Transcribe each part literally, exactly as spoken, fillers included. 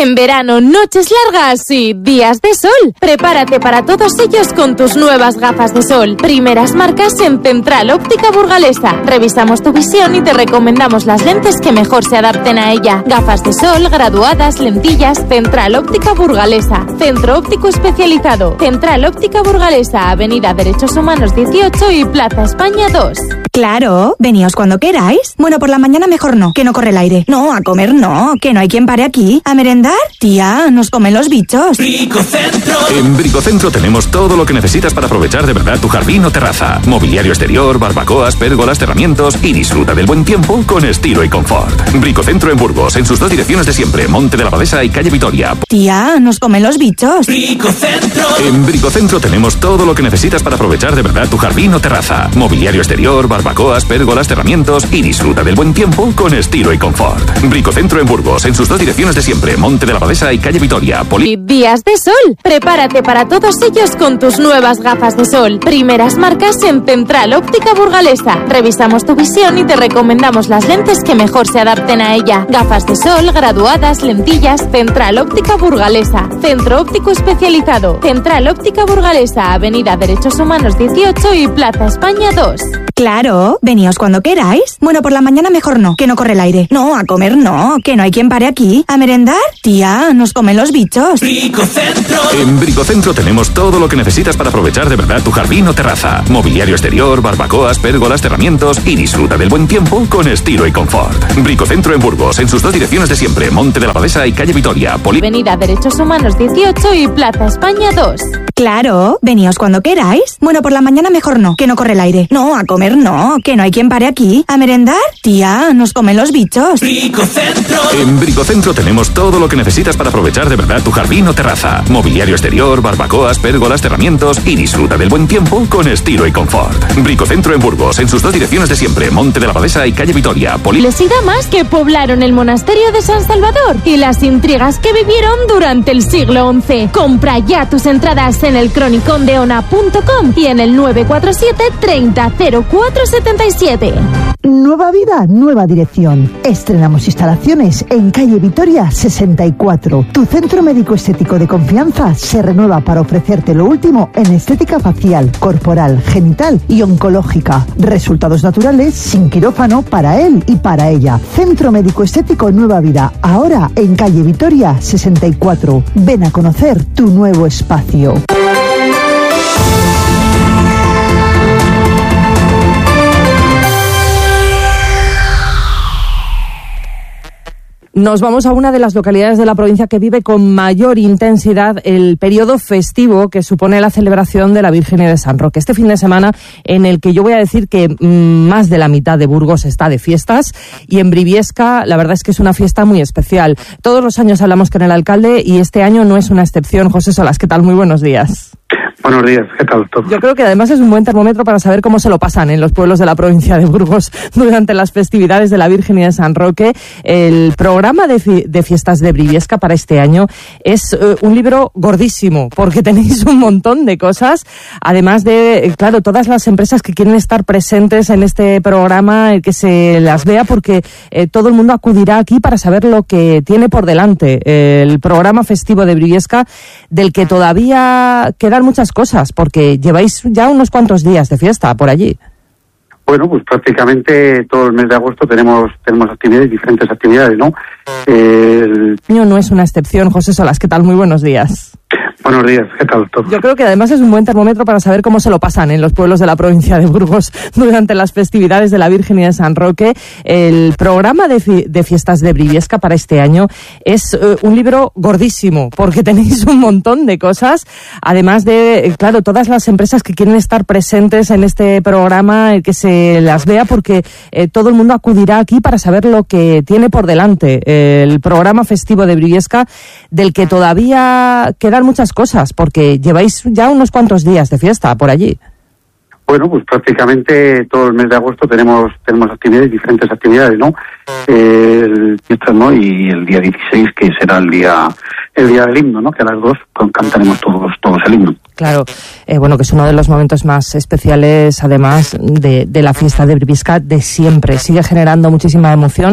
En verano, noches largas y días de sol. Prepárate para todos ellos con tus nuevas gafas de sol. Primeras marcas en Central Óptica Burgalesa. Revisamos tu visión y te recomendamos las lentes que mejor se adapten a ella. Gafas de sol, graduadas, lentillas. Central Óptica Burgalesa. Centro óptico especializado. Central Óptica Burgalesa, Avenida Derechos Humanos dieciocho y Plaza España dos. Claro, veníos cuando queráis. Bueno, por la mañana mejor no, que no corre el aire. No, a comer no, que no hay quien pare aquí. ¿A merendar? Tía, nos comen los bichos. Bricocentro. En Bricocentro tenemos todo lo que necesitas para aprovechar de verdad tu jardín o terraza. Mobiliario exterior, barbacoas, pérgolas, cerramientos y disfruta del buen tiempo con estilo y confort. Bricocentro en Burgos, en sus dos direcciones de siempre, Monte de la Abadesa y Calle Vitoria. Tía, nos comen los bichos. Bricocentro. En Bricocentro tenemos todo lo que necesitas para aprovechar de verdad tu jardín o terraza. Mobiliario exterior, barbacoas, pérgolas, cerramientos y disfruta del buen tiempo con estilo y confort. Bricocentro en Burgos, en sus dos direcciones de siempre, Monte de la Abadesa y Calle Vitoria. Poli- Días de sol. Prepárate para todos ellos con tus nuevas gafas de sol. Primeras marcas en Central Óptica Burgalesa. Revisamos tu visión y te recomendamos las lentes que mejor se adapten a ella. Gafas de sol, graduadas, lentillas. Central Óptica Burgalesa. Centro óptico especializado. Central Óptica Burgalesa, Avenida Derechos Humanos dieciocho y Plaza España dos. Claro, veníos cuando queráis. Bueno, por la mañana mejor no, que no corre el aire. No, a comer no, que no hay quien pare aquí. ¿A merendar? Tía, nos comen los bichos. Bricocentro. En Bricocentro tenemos todo lo que necesitas para aprovechar de verdad tu jardín o terraza. Mobiliario exterior, barbacoas, pérgolas, cerramientos y disfruta del buen tiempo con estilo y confort. Bricocentro en Burgos, en sus dos direcciones de siempre, Monte de la Abadesa y Calle Vitoria. Poli- Avenida Derechos Humanos dieciocho y Plaza España dos. Claro, veníos cuando queráis. Bueno, por la mañana mejor no, que no corre el aire. No, a comer no, que no hay quien pare aquí. ¿A merendar? Tía, nos comen los bichos. Bricocentro. En Bricocentro tenemos todo lo que necesitas para aprovechar de verdad tu jardín o terraza. Mobiliario exterior, barbacoas, pérgolas, cerramientos y disfruta del buen tiempo con estilo y confort. Bricocentro en Burgos, en sus dos direcciones de siempre, Monte de la Abadesa y Calle Vitoria. Poli- Les irá más que poblaron el monasterio de San Salvador y las intrigas que vivieron durante el siglo once. Compra ya tus entradas en el cronicondeona punto com y en el nueve cuatro siete treinta cero cuatro setenta y siete. Nueva vida, nueva dirección. Estrenamos instalaciones en calle Vitoria sesenta y cuatro. Tu centro médico estético de confianza se renueva para ofrecerte lo último en estética facial, corporal, genital y oncológica. Resultados naturales sin quirófano para él y para ella. Centro médico estético Nueva Vida, ahora en calle Vitoria sesenta y cuatro. Ven a conocer tu nuevo espacio. Nos vamos a una de las localidades de la provincia que vive con mayor intensidad el periodo festivo que supone la celebración de la Virgen de San Roque. Este fin de semana en el que yo voy a decir que mmm, más de la mitad de Burgos está de fiestas y en Briviesca la verdad es que es una fiesta muy especial. Todos los años hablamos con el alcalde y este año no es una excepción. José Solas, ¿qué tal? Muy buenos días. Buenos días, ¿qué tal todo? Yo creo que además es un buen termómetro para saber cómo se lo pasan en los pueblos de la provincia de Burgos durante las festividades de la Virgen y de San Roque. El programa de, fi- de fiestas de Briviesca para este año es uh, un libro gordísimo, porque tenéis un montón de cosas, además de, eh, claro, todas las empresas que quieren estar presentes en este programa, eh, que se las vea, porque eh, todo el mundo acudirá aquí para saber lo que tiene por delante eh, el programa festivo de Briviesca, del que todavía quedan muchas cosas, porque lleváis ya unos cuantos días de fiesta por allí. Bueno, pues prácticamente todo el mes de agosto tenemos tenemos actividades, diferentes actividades, ¿no? Eh, el... El año no es una excepción. José Solas, ¿qué tal? Muy buenos días. Buenos días, ¿qué tal todo? Yo creo que además es un buen termómetro para saber cómo se lo pasan en los pueblos de la provincia de Burgos durante las festividades de la Virgen y de San Roque. El programa de, fi- de fiestas de Briviesca para este año es uh, un libro gordísimo, porque tenéis un montón de cosas, además de, eh, claro, todas las empresas que quieren estar presentes en este programa, eh, que se las vea, porque eh, todo el mundo acudirá aquí para saber lo que tiene por delante eh, el programa festivo de Briviesca, del que todavía quedan muchas cosas, porque lleváis ya unos cuantos días de fiesta por allí. Bueno, pues prácticamente todo el mes de agosto tenemos tenemos actividades, diferentes actividades, ¿no? Eh, el fiestas, ¿no? Y el día dieciséis, que será el día el día del himno, ¿no? Que a las dos cantaremos todos todos el himno. Claro, eh, bueno, que es uno de los momentos más especiales, además, de, de la fiesta de Briviesca de siempre. Sigue generando muchísima emoción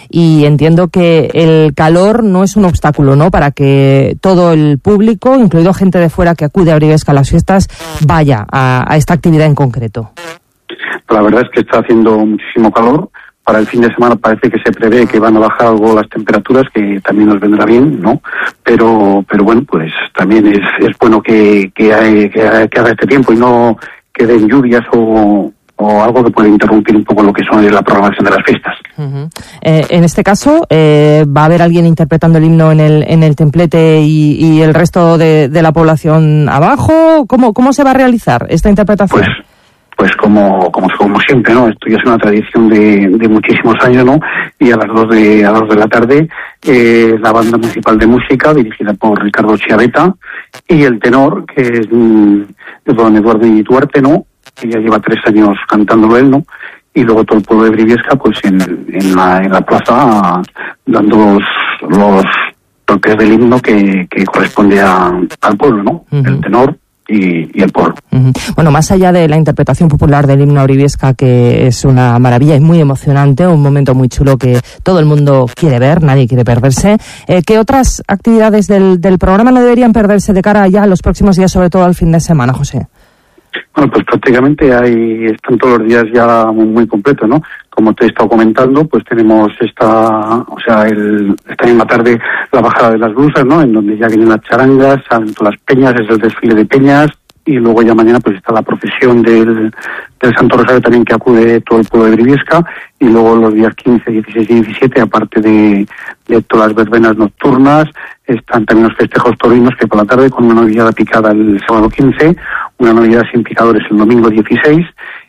y entiendo que el calor no es un obstáculo, ¿no?, para que todo el público, incluido gente de fuera que acude a Briviesca a las fiestas, vaya a, a esta actividad en concreto. La verdad es que está haciendo muchísimo calor. Para el fin de semana parece que se prevé que van a bajar algo las temperaturas, que también nos vendrá bien, ¿no? Pero pero bueno, pues también es, es bueno que, que, hay, que, hay, que haga este tiempo y no que den lluvias o, o algo que puede interrumpir un poco lo que son la programación de las fiestas. Uh-huh. Eh, en este caso, eh, ¿va a haber alguien interpretando el himno en el en el templete y, y el resto de, de la población abajo? ¿Cómo, cómo se va a realizar esta interpretación? Pues Pues como, como como siempre, ¿no? Esto ya es una tradición de, de muchísimos años, ¿no? Y a las dos de a las dos de la tarde, eh, la banda municipal de música, dirigida por Ricardo Chiaveta, y el tenor, que es mm, don Eduardo Duarte, ¿no? Que ya lleva tres años cantándolo él, ¿no? Y luego todo el pueblo de Briviesca, pues en, en, la, en la plaza, dando los, los toques del himno que, que corresponde a, al pueblo, ¿no? Uh-huh. El tenor Y, y el pueblo. Uh-huh. Bueno, más allá de la interpretación popular del himno a Briviesca, que es una maravilla y muy emocionante, un momento muy chulo que todo el mundo quiere ver, nadie quiere perderse, eh, ¿qué otras actividades del, del programa no deberían perderse de cara ya a los próximos días, sobre todo al fin de semana, José? Bueno, pues prácticamente hay, están todos los días ya muy, muy completos, ¿no? Como te he estado comentando, pues tenemos esta, o sea, el, esta misma tarde la bajada de las blusas, ¿no? En donde ya vienen las charangas, salen todas las peñas, es el desfile de peñas, y luego ya mañana pues está la procesión del, del Santo Rosario también, que acude todo el pueblo de Briviesca, y luego los días quince, dieciséis y diecisiete, aparte de, de todas las verbenas nocturnas, están también los festejos taurinos, que por la tarde, con una novillada picada el sábado quince, una novillada sin picadores el domingo dieciséis,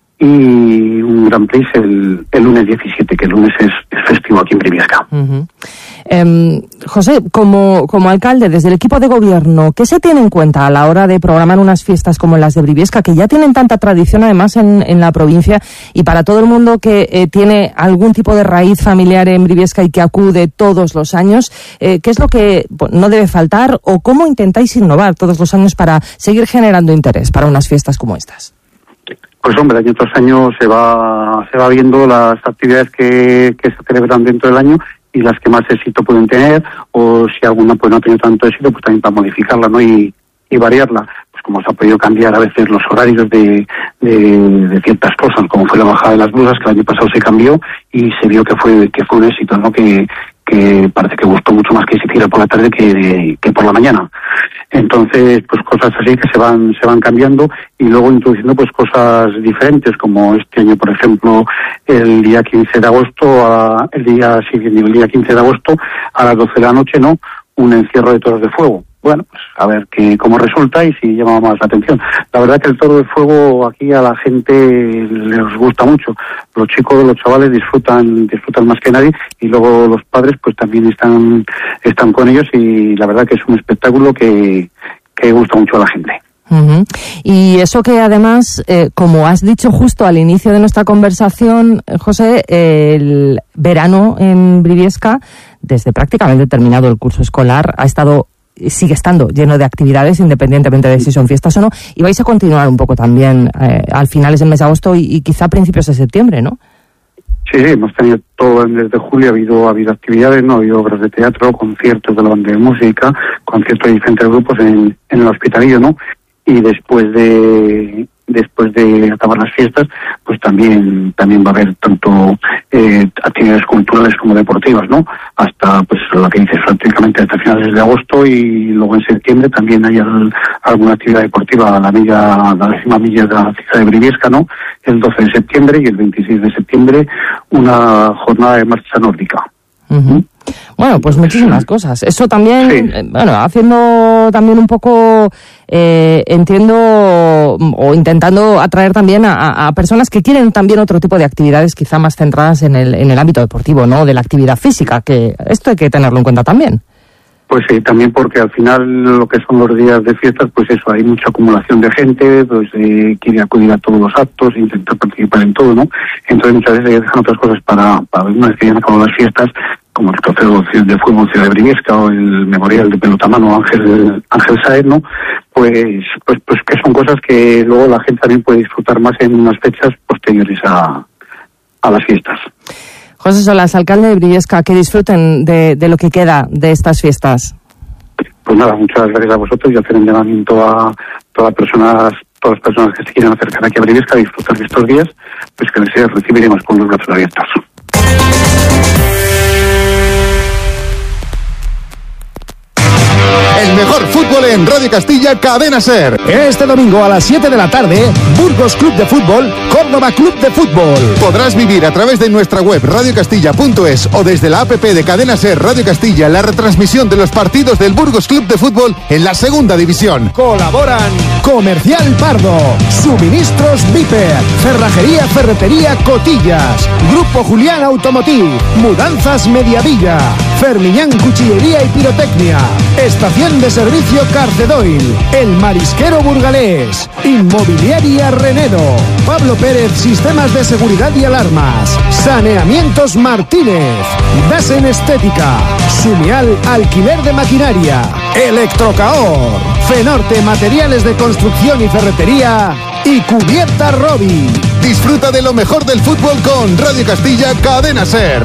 y un Gran Prix el, el lunes diecisiete, que el lunes es, es festivo aquí en Briviesca. Uh-huh. Eh, José, como, como alcalde, desde el equipo de gobierno, ¿qué se tiene en cuenta a la hora de programar unas fiestas como las de Briviesca, que ya tienen tanta tradición además en, en la provincia, y para todo el mundo que eh, tiene algún tipo de raíz familiar en Briviesca y que acude todos los años? Eh, ¿Qué es lo que no debe faltar, o cómo intentáis innovar todos los años para seguir generando interés para unas fiestas como estas? Pues hombre, año tras año se va se va viendo las actividades que, que se celebran dentro del año y las que más éxito pueden tener, o si alguna pues no ha tenido tanto éxito, pues también para modificarla, ¿no? Y, y variarla. Pues como se ha podido cambiar a veces los horarios de, de, de ciertas cosas, como fue la bajada de las blusas, que el año pasado se cambió y se vio que fue que fue un éxito, ¿no? Que que parece que gustó mucho más que se hiciera por la tarde que, que por la mañana. Entonces, pues cosas así que se van se van cambiando, y luego introduciendo pues cosas diferentes, como este año, por ejemplo, el día quince de agosto, a, el día sí, el día quince de agosto a las doce de la noche, ¿no? Un encierro de toros de fuego. Bueno, pues a ver que, cómo resulta y si llama más la atención. La verdad que el toro de fuego aquí a la gente les gusta mucho. Los chicos, los chavales disfrutan disfrutan más que nadie, y luego los padres pues también están están con ellos, y la verdad que es un espectáculo que, que gusta mucho a la gente. Uh-huh. Y eso que además, eh, como has dicho justo al inicio de nuestra conversación, José, eh, el verano en Briviesca, desde prácticamente terminado el curso escolar, ha estado sigue estando lleno de actividades, independientemente de si son fiestas o no, y vais a continuar un poco también eh, al finales del mes de agosto y, y quizá a principios de septiembre, ¿no? Sí, sí, hemos tenido todo el mes de julio, ha habido, ha habido actividades, ¿no? Ha habido obras de teatro, conciertos de la banda de música, conciertos de diferentes grupos en, en el Hospitalillo, ¿no? Y después de después de acabar las fiestas, pues también también va a haber tanto eh, actividades culturales como deportivas, ¿no? Hasta, pues, lo que dices, prácticamente hasta finales de agosto, y luego en septiembre también hay al, alguna actividad deportiva a la milla, la décima milla de la ciudad de Briviesca, ¿no? El doce de septiembre, y el veintiséis de septiembre una jornada de marcha nórdica. Uh-huh. Bueno, pues muchísimas cosas. Eso también, sí. eh, bueno, haciendo también un poco, eh, entiendo, o intentando atraer también a, a personas que quieren también otro tipo de actividades, quizá más centradas en el, en el ámbito deportivo, ¿no? De la actividad física, que esto hay que tenerlo en cuenta también. Pues sí, también porque al final lo que son los días de fiestas, pues eso, hay mucha acumulación de gente, pues eh, quiere acudir a todos los actos, intentar participar en todo, ¿no? Entonces muchas veces dejan otras cosas para, para una vez que hayan acabado las fiestas, como el trofeo de fuego en Ciudad de Briviesca o el memorial de pelotamano Ángel Ángel Sáez, ¿no? Pues, pues, pues que son cosas que luego la gente también puede disfrutar más en unas fechas posteriores a, a las fiestas. José Solas, alcalde de Briviesca, que disfruten de, de lo que queda de estas fiestas. Pues nada, muchas gracias a vosotros y hacer un llamamiento a todas las personas, todas las personas que se quieran acercar aquí a Briviesca a disfrutar de estos días, pues que les recibiremos con los brazos abiertos. El mejor fútbol en Radio Castilla, Cadena SER. Este domingo a las siete de la tarde, Burgos Club de Fútbol, Córdoba Club de Fútbol. Podrás vivir a través de nuestra web radio castilla punto es o desde la app de Cadena SER Radio Castilla la retransmisión de los partidos del Burgos Club de Fútbol en la segunda división. Colaboran Comercial Pardo, Suministros Viper, Cerrajería Ferretería Cotillas, Grupo Julián Automotiv, Mudanzas Mediavilla, Fermiñán Cuchillería y Pirotecnia, Estación de Servicio Carcedoil, El Marisquero Burgalés, Inmobiliaria Renedo, Pablo Pérez Sistemas de Seguridad y Alarmas, Saneamientos Martínez, Dasen Estética, Sumial Alquiler de Maquinaria, Electrocaor, Fenorte Materiales de Construcción y Ferretería y Cubierta Robi. Disfruta de lo mejor del fútbol con Radio Castilla, Cadena SER.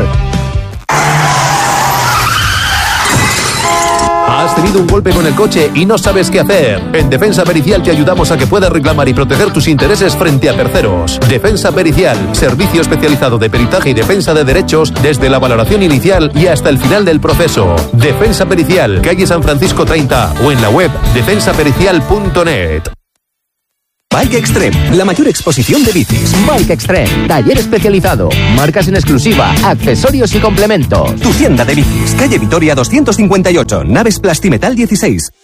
¿Has tenido un golpe con el coche y no sabes qué hacer? En Defensa Pericial te ayudamos a que puedas reclamar y proteger tus intereses frente a terceros. Defensa Pericial, servicio especializado de peritaje y defensa de derechos desde la valoración inicial y hasta el final del proceso. Defensa Pericial, calle San Francisco treinta o en la web defensa pericial punto net. Bike Extreme, la mayor exposición de bicis. Bike Extreme, taller especializado, marcas en exclusiva, accesorios y complementos. Tu tienda de bicis, calle Vitoria doscientos cincuenta y ocho, Naves Plastimetal dieciséis.